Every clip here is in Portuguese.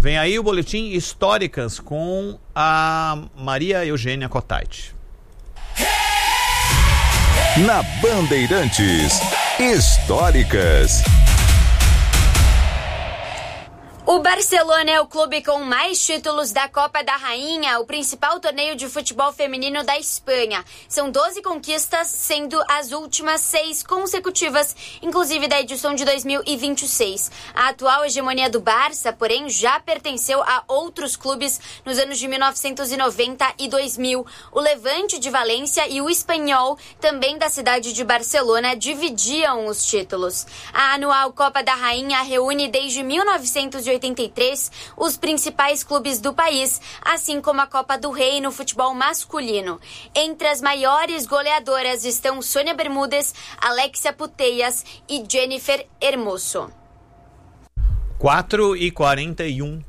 Vem aí o boletim Históricas com a Maria Eugênia Cotait. Na Bandeirantes, Históricas. O Barcelona é o clube com mais títulos da Copa da Rainha, o principal torneio de futebol feminino da Espanha. São 12 conquistas, sendo as últimas 6 consecutivas, inclusive da edição de 2026. A atual hegemonia do Barça, porém, já pertenceu a outros clubes nos anos de 1990 e 2000. O Levante de Valência e o Espanhol, também da cidade de Barcelona, dividiam os títulos. A anual Copa da Rainha reúne desde 1983 os principais clubes do país, assim como a Copa do Rei no futebol masculino. Entre as maiores goleadoras estão Sônia Bermúdez, Alexia Putellas e Jennifer Hermoso. 4h41.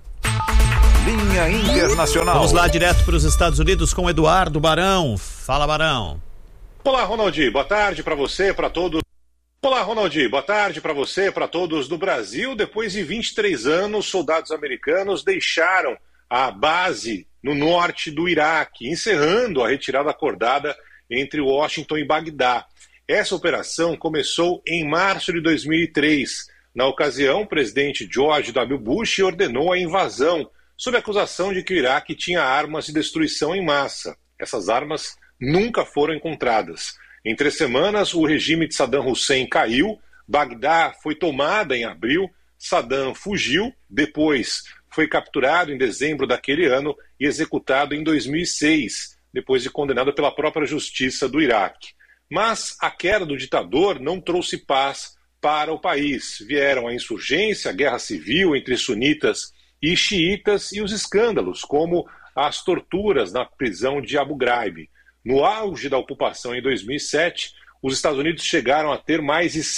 Linha Internacional. Vamos lá direto para os Estados Unidos com Eduardo Barão. Fala, Barão. Olá, Ronaldi. Boa tarde para você, para todos. Olá, Ronaldi. Boa tarde para você, para todos do Brasil. Depois de 23 anos, soldados americanos deixaram a base no norte do Iraque, encerrando a retirada acordada entre Washington e Bagdá. Essa operação começou em março de 2003. Na ocasião, o presidente George W. Bush ordenou a invasão, sob a acusação de que o Iraque tinha armas de destruição em massa. Essas armas nunca foram encontradas. Em 3 semanas, o regime de Saddam Hussein caiu, Bagdá foi tomada em abril, Saddam fugiu, depois foi capturado em dezembro daquele ano e executado em 2006, depois de condenado pela própria justiça do Iraque. Mas a queda do ditador não trouxe paz para o país. Vieram a insurgência, a guerra civil entre sunitas e xiitas e os escândalos, como as torturas na prisão de Abu Ghraib. No auge da ocupação em 2007, os Estados Unidos chegaram a ter mais de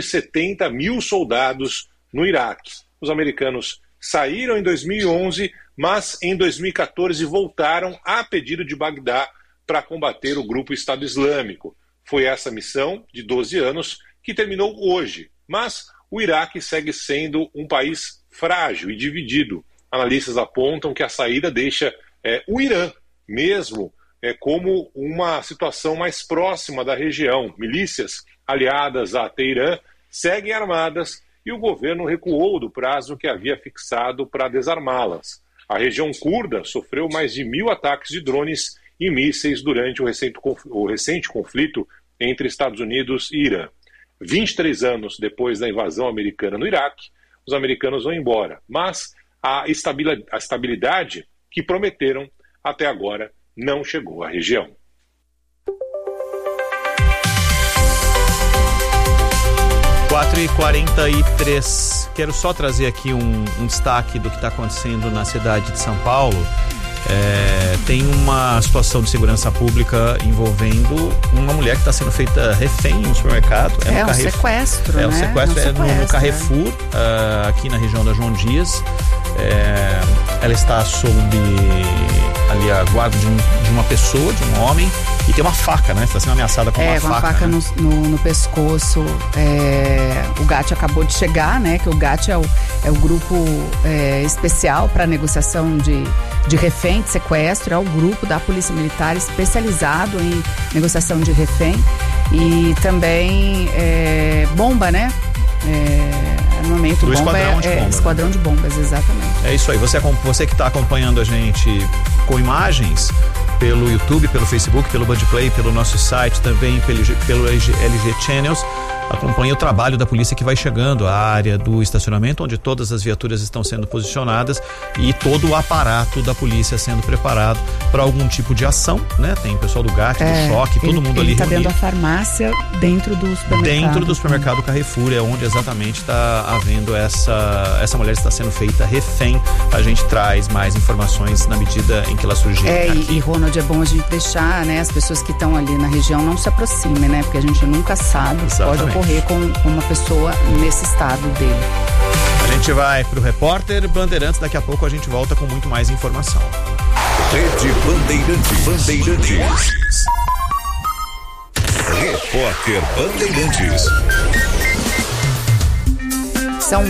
170 mil soldados no Iraque. Os americanos saíram em 2011, mas em 2014 voltaram a pedido de Bagdá para combater o grupo Estado Islâmico. Foi essa missão de 12 anos que terminou hoje, mas o Iraque segue sendo um país frágil e dividido. Analistas apontam que a saída deixa o Irã mesmo como uma situação mais próxima da região. Milícias aliadas a Teherã seguem armadas e o governo recuou do prazo que havia fixado para desarmá-las. A região curda sofreu mais de 1.000 ataques de drones e mísseis durante o recente conflito entre Estados Unidos e Irã. 23 anos depois da invasão americana no Iraque, os americanos vão embora, mas a estabilidade que prometeram até agora não chegou à região. Quatro e 43. Quero só trazer aqui um destaque do que está acontecendo na cidade de São Paulo. Tem uma situação de segurança pública envolvendo uma mulher que está sendo feita refém em um supermercado. Um sequestro, né? Um sequestro no Carrefour, aqui na região da João Dias. Ela está sob ali a guarda de uma pessoa, de um homem, e tem uma faca, né? Está sendo ameaçada com uma faca. Com a faca, né? no pescoço. O GAT acabou de chegar, né? Que o GAT é o grupo especial para negociação de refém, de sequestro. É o grupo da Polícia Militar especializado em negociação de refém. E também bomba, né? Armamento, bomba, esquadrão de bombas, exatamente. É isso aí, você que está acompanhando a gente com imagens pelo YouTube, pelo Facebook, pelo Bandplay, pelo nosso site, também pelo LG Channels, acompanhe o trabalho da polícia que vai chegando à área do estacionamento, onde todas as viaturas estão sendo posicionadas e todo o aparato da polícia sendo preparado para algum tipo de ação, né? Tem o pessoal do GAT, do choque, todo mundo ali reunido. Ele está dentro da farmácia, dentro do supermercado. Dentro do supermercado Carrefour, é onde exatamente está havendo essa mulher está sendo feita refém. A gente traz mais informações na medida em que ela surgir aqui. E Ronald, é bom a gente deixar, né, as pessoas que estão ali na região não se aproximem, né? Porque a gente nunca sabe o que pode ocorrer com uma pessoa nesse estado dele. A gente vai pro Repórter Bandeirantes, daqui a pouco a gente volta com muito mais informação. Rede Bandeirantes. Repórter Bandeirantes. São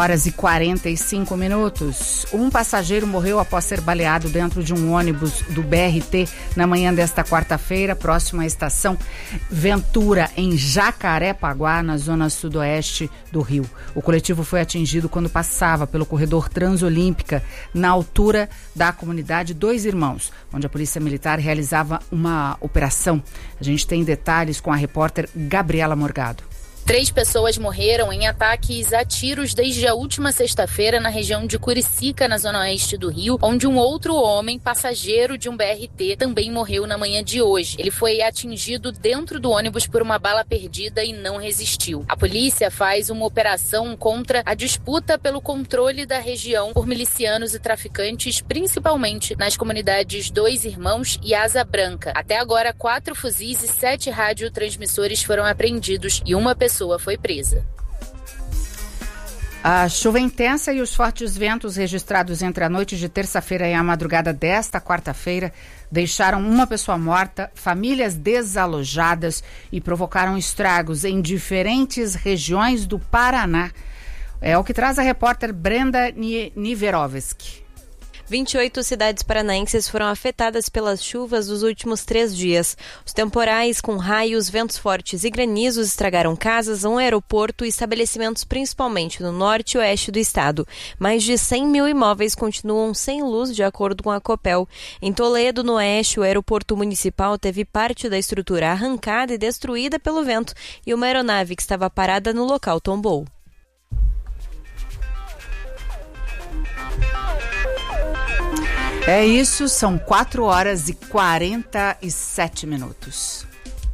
4h45. Um passageiro morreu após ser baleado dentro de um ônibus do BRT na manhã desta quarta-feira, próximo à estação Ventura, em Jacarepaguá, na zona sudoeste do Rio. O coletivo foi atingido quando passava pelo corredor Transolímpica, na altura da comunidade Dois Irmãos, onde a Polícia Militar realizava uma operação. A gente tem detalhes com a repórter Gabriela Morgado. 3 pessoas morreram em ataques a tiros desde a última sexta-feira na região de Curicica, na zona oeste do Rio, onde um outro homem, passageiro de um BRT, também morreu na manhã de hoje. Ele foi atingido dentro do ônibus por uma bala perdida e não resistiu. A polícia faz uma operação contra a disputa pelo controle da região por milicianos e traficantes, principalmente nas comunidades Dois Irmãos e Asa Branca. Até agora, 4 fuzis e 7 radiotransmissores foram apreendidos e uma pessoa foi presa. A chuva intensa e os fortes ventos registrados entre a noite de terça-feira e a madrugada desta quarta-feira deixaram uma pessoa morta, famílias desalojadas e provocaram estragos em diferentes regiões do Paraná. É o que traz a repórter Brenda Niverovski. 28 cidades paranaenses foram afetadas pelas chuvas dos últimos 3 dias. Os temporais com raios, ventos fortes e granizos estragaram casas, um aeroporto e estabelecimentos principalmente no norte e oeste do estado. Mais de 100 mil imóveis continuam sem luz, de acordo com a Copel. Em Toledo, no oeste, o aeroporto municipal teve parte da estrutura arrancada e destruída pelo vento e uma aeronave que estava parada no local tombou. É isso, são 4h47.